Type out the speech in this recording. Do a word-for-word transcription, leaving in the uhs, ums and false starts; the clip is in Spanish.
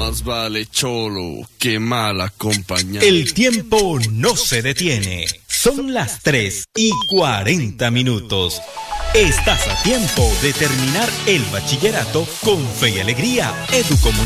Más vale cholo que mal acompañado. El tiempo no se detiene. Son las tres y cuarenta minutos. Estás a tiempo de terminar el bachillerato con fe y alegría. Educomunicación.